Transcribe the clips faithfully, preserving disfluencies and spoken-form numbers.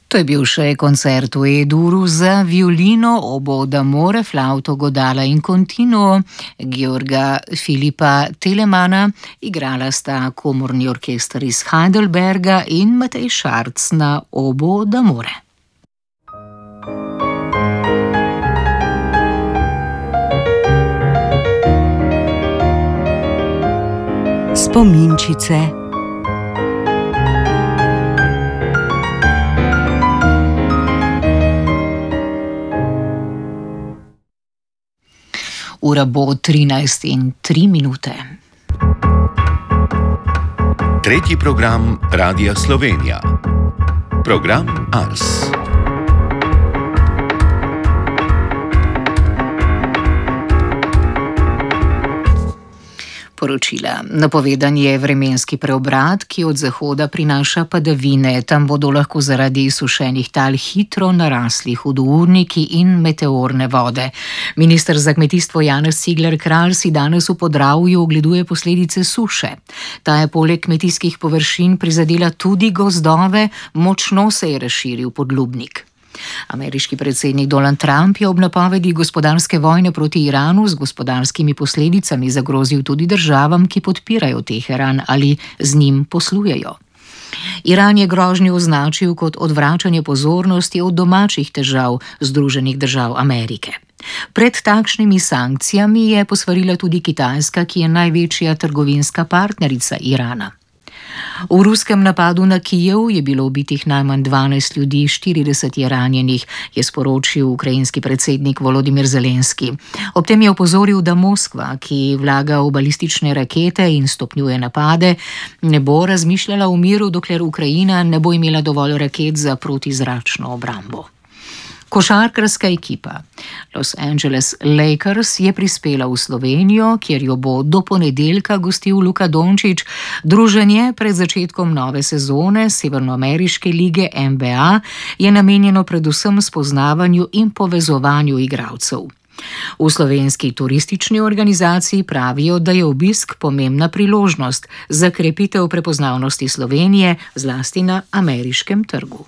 To je bil še koncert v E-duru za violino, obo d'amore, flauto, godala in continuo Georga Filipa Telemana. Igrala sta komorni orkester iz Heidelberga in Matej Šarc na obo d'amore. Spominčice. Ura bo trinajst in tri minute. Tretji program Radia Slovenija. Program Ars. Poročila. Napovedan je vremenski preobrat, ki od zahoda prinaša padavine. Tam bodo lahko zaradi sušenih tal hitro narasli hudourniki in meteorne vode. Minister za kmetijstvo Janez Cigler Kralj si danes v Podravju ogleduje posledice suše. Ta je poleg kmetijskih površin prizadela tudi gozdove, močno se je razširil podlubnik. Ameriški predsednik Donald Trump je ob napovedi gospodarske vojne proti Iranu z gospodarskimi posledicami zagrozil tudi državam, ki podpirajo Teheran ali z njim poslujejo. Iran je grožnjo označil kot odvračanje pozornosti od domačih težav Združenih držav Amerike. Pred takšnimi sankcijami je posvarila tudi Kitajska, ki je največja trgovinska partnerica Irana. V ruskem napadu na Kijev je bilo ubitih najmanj dvanajst ljudi, štirideset je ranjenih, je sporočil ukrajinski predsednik Volodimir Zelenski. Ob tem je opozoril, da Moskva, ki vlaga v balistične rakete in stopnjuje napade, ne bo razmišljala o miru, dokler Ukrajina ne bo imela dovolj raket za protizračno obrambo. Košarkarska ekipa Los Angeles Lakers je prispela v Slovenijo, kjer jo bo do ponedeljka gostil Luka Dončić. Druženje pred začetkom nove sezone Severnoameriške lige N B A je namenjeno predvsem spoznavanju in povezovanju igralcev. V slovenski turistični organizaciji pravijo, da je obisk pomembna priložnost za krepitev prepoznavnosti Slovenije, zlasti na ameriškem trgu.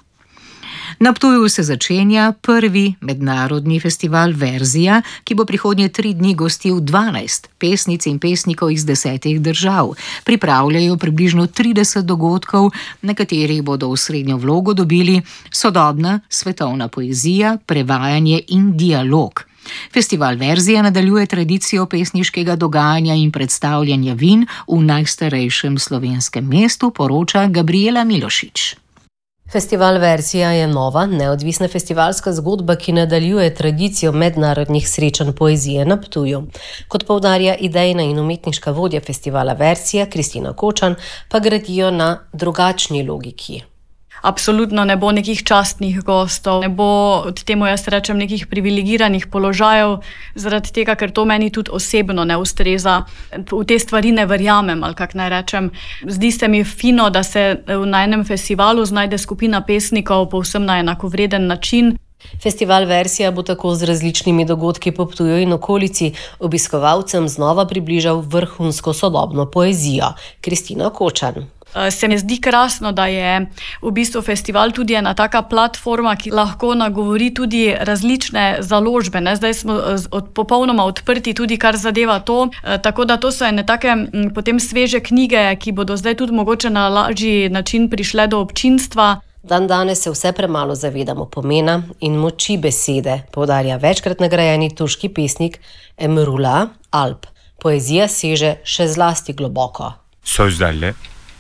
Na Ptuju se začenja prvi mednarodni festival Verzija, ki bo prihodnje tri dni gostil dvanajst pesnic in pesnikov iz desetih držav. Pripravljajo približno trideset dogodkov, na katerih bodo osrednjo vlogo dobili sodobna svetovna poezija, prevajanje in dialog. Festival Verzija nadaljuje tradicijo pesniškega dogajanja in predstavljanja vin v najstarejšem slovenskem mestu, poroča Gabriela Milošič. Festival Verzija je nova, neodvisna festivalska zgodba, ki nadaljuje tradicijo mednarodnih srečanj poezije na Ptuju. Kot poudarja idejna in umetniška vodja festivala Verzija, Kristina Kočan, pa gradijo na drugačni logiki. Absolutno ne bo nekih častnih gostov, ne bo, od temu jaz rečem, nekih privilegiranih položajev, zaradi tega, ker to meni tudi osebno ne ustreza. V te stvari ne verjamem, ali kak naj rečem. Zdi se mi fino, da se na enem festivalu znajde skupina pesnikov povsem na enakovreden način. Festival Verzija bo tako z različnimi dogodki po Ptuju in okolici obiskovalcem znova približal vrhunsko sodobno poezijo. Kristina Kočan. Se mi zdi krasno, da je v bistvu festival tudi ena taka platforma, ki lahko nagovori tudi različne založbe. Ne? Zdaj smo od, popolnoma odprti tudi, kar zadeva to. Tako da to so ene take potem sveže knjige, ki bodo zdaj tudi mogoče na lažji način prišle do občinstva. Dan danes se vse premalo zavedamo pomena in moči besede, poudarja večkrat nagrajeni turški pesnik Emrullah Alp. Poezija seže še zlasti globoko. Sözlerle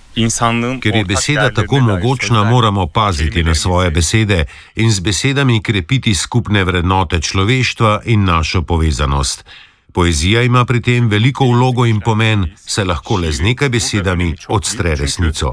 Ker je beseda tako mogočna, moramo paziti na svoje besede in z besedami krepiti skupne vrednote človeštva in našo povezanost. Poezija ima pri tem veliko vlogo in pomen, saj lahko le z nekaj besedami odstre resnico.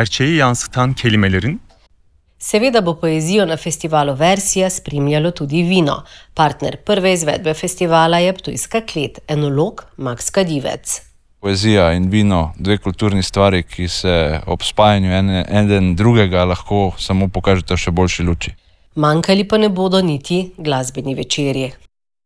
Seveda bo poezijo na festivalu Verzija spremljalo tudi vino. Partner prve izvedbe festivala je ptujska klet, enolog Max Kadivec. Poezija in vino, dve kulturni stvari, ki se ob spajanju ene, eden drugega lahko samo pokažete v še boljši luči. Manjkali pa ne bodo niti glasbeni večerji.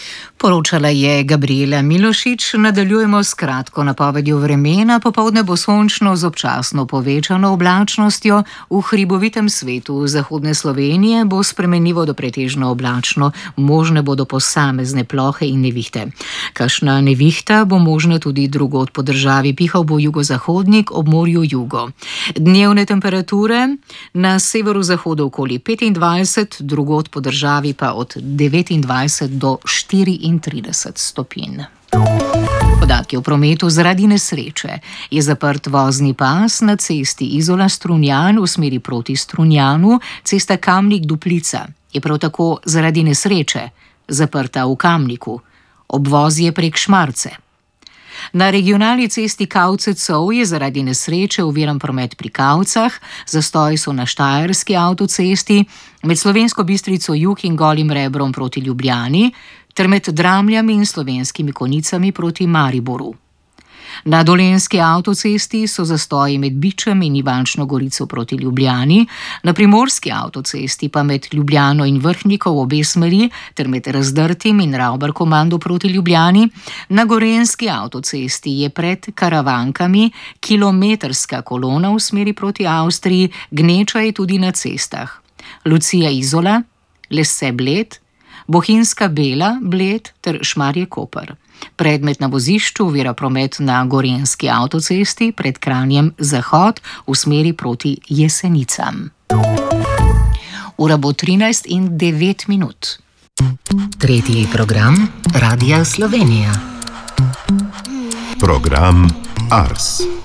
Poročala je Gabriela Milošič. Nadaljujemo s kratko napovedjo vremena. Popoldne bo sončno z občasno povečano oblačnostjo. V hribovitem svetu zahodne Slovenije bo spremenljivo do pretežno oblačno, možne bodo posamezne plohe in nevihte. Kakšna nevihta bo možna tudi drugod po državi, pihal bo jugozahodnik, ob morju jugo. Dnevne temperature na severozahodu okoli petindvajset, drugod po državi pa od devetindvajset do štiriintrideset stopinj. Podatki o prometu. Zaradi nesreče je zaprt vozni pas na cesti Izola-Strunjan v smeri proti Strunjanu, cesta Kamnik-Duplica je prav tako zaradi nesreče zaprta v Kamniku, obvoz je prek Šmarce. Na regionalni cesti Kavce-Cov je zaradi nesreče oviran promet pri Kavcah, zastoji so na štajerski avtocesti med Slovensko Bistrico jug in Golim Rebrom proti Ljubljani ter med Dramljami in Slovenskimi Konicami proti Mariboru. Na dolenjski avtocesti so zastoji med Bičem in Ivančno Gorico proti Ljubljani, na primorski avtocesti pa med Ljubljano in Vrhnikov obe smeri ter med Razdrtim in Ravbarkomando proti Ljubljani. Na gorenjski avtocesti je pred Karavankami kilometrska kolona v smeri proti Avstriji, gneča je tudi na cestah Lucija-Izola, Lesse-Bled, Bohinjska Bela, Bled ter Šmarje-Koper. Predmet na vozišču ovira promet na gorenjski avtocesti pred Kranjem Zahod v smeri proti Jesenicam. Ura bo trinajst in devet minut. Tretji program Radia Slovenija. Program Ars.